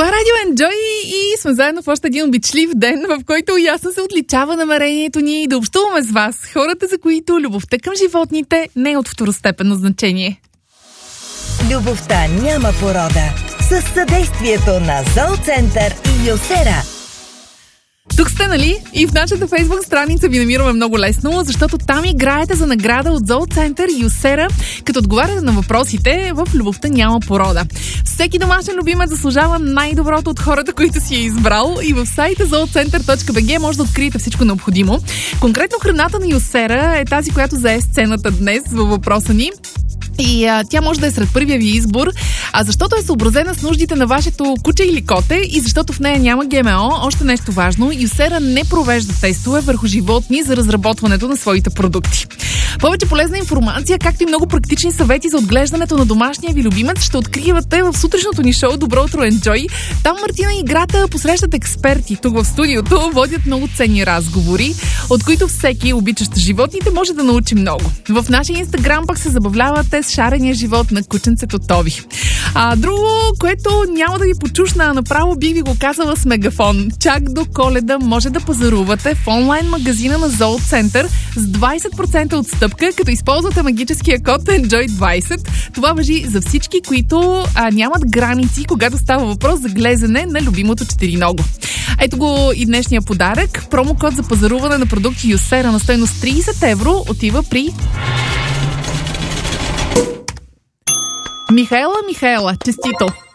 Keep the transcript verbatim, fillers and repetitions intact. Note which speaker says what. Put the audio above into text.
Speaker 1: Това е Радио Enjoy и сме заедно в още един обичлив ден, в който ясно се отличава намерението ни да общуваме с вас, хората, за които любовта към животните не е от второстепенно значение.
Speaker 2: Любовта няма порода. Със съдействието на Зооцентър и Йосера.
Speaker 1: Тук сте, нали? И в нашата фейсбук страница ви намираме много лесно, защото там играете за награда от Зооцентър и Йосера, като отговаряте на въпросите в любовта няма порода. Всеки домашен любимец заслужава най-доброто от хората, които си е избрал, и в сайта зооцентър точка би джи може да откриете всичко необходимо. Конкретно храната на Йосера е тази, която зае сцената днес във въпроса ни. И а, тя може да е сред първия ви избор, а защото е съобразена с нуждите на вашето куче или коте и защото в нея няма ГМО. Още нещо важно, Йосера не провежда тестове върху животни за разработването на своите продукти. Повече полезна информация, както и много практични съвети за отглеждането на домашния ви любимец ще откривате в сутрешното ни шоу Добро утро, Enjoy. Там Мартина и Играта посрещат експерти. Тук в студиото водят много ценни разговори, от които всеки, обичащ животните, може да научи много. В нашия инстаграм пък се забавлявате с шарения живот на кученцето Тоби. А друго, което няма да ви почушна, а направо бих ви го казала с мегафон. Чак до Коледа може да пазарувате в онлайн магазина на Зооцентър с двайсет процента отстъпка, като използвате магическия код Enjoy двайсет. Това важи за всички, които а, нямат граници, когато става въпрос за глезене на любимото четириного. Ето го и днешния подарък. Промокод за пазаруване на продукти Йосера на стойност трийсет евро отива при Михаела Михаела. Честито!